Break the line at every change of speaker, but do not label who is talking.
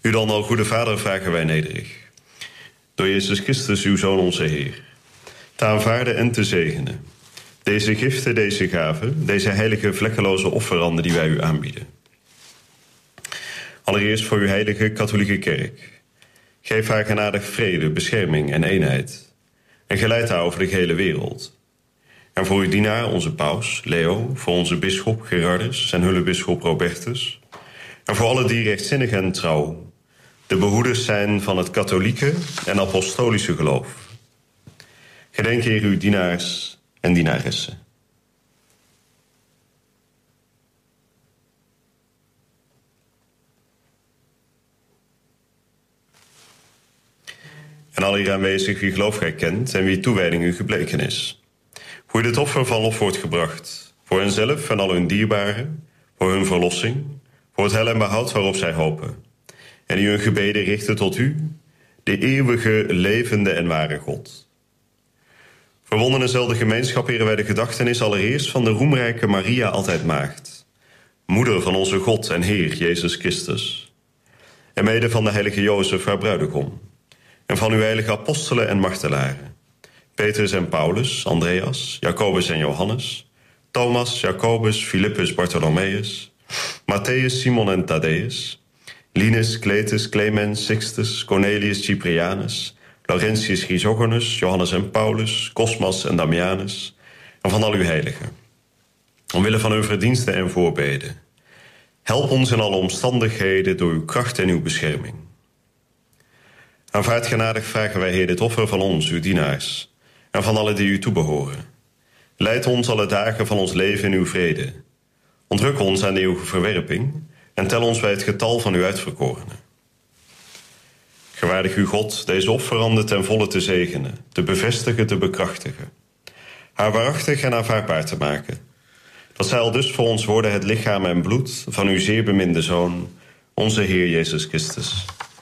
U dan, o goede Vader, vragen wij nederig, door Jezus Christus, uw Zoon, onze Heer, te aanvaarden en te zegenen deze giften, deze gaven, deze heilige vlekkeloze offeranden die wij u aanbieden. Allereerst voor uw heilige katholieke kerk. Geef haar genadig vrede, bescherming en eenheid, en geleid haar over de gehele wereld. En voor uw dienaar, onze paus, Leo, voor onze bisschop Gerardus en hulpbisschop Robertus, en voor alle die rechtzinnig en trouw de behoeders zijn van het katholieke en apostolische geloof. Gedenk, Heer, uw dienaars en dienaressen. En al hier aanwezig wie geloof gij kent en wie toewijding u gebleken is. Hoe dit offer van lof wordt gebracht, voor henzelf en al hun dierbaren, voor hun verlossing, voor het heil en behoud waarop zij hopen. En die hun gebeden richten tot u, de eeuwige, levende en ware God. Verwonden in dezelfde gemeenschap eren wij de gedachtenis allereerst van de roemrijke Maria altijd maagd, moeder van onze God en Heer Jezus Christus, en mede van de heilige Jozef, haar bruidegom, en van uw heilige apostelen en martelaren, Petrus en Paulus, Andreas, Jacobus en Johannes, Thomas, Jacobus, Philippus, Bartholomeus, Matthäus, Simon en Thaddeus, Linus, Cletus, Clemens, Sixtus, Cornelius, Cyprianus, Laurentius, Chrysogonus, Johannes en Paulus, Cosmas en Damianus, en van al uw heiligen. Omwille van uw verdiensten en voorbeden, help ons in alle omstandigheden door uw kracht en uw bescherming. Aanvaard genadig vragen wij, Heer, dit offer van ons, uw dienaars, en van allen die u toebehoren. Leid ons alle dagen van ons leven in uw vrede. Ontruk ons aan de eeuwige verwerping en tel ons bij het getal van uw uitverkorenen. Gewaardig u, God, deze offeranden ten volle te zegenen, te bevestigen, te bekrachtigen, haar waarachtig en aanvaardbaar te maken, dat zij al dus voor ons worden het lichaam en bloed van uw zeer beminde Zoon, onze Heer Jezus Christus.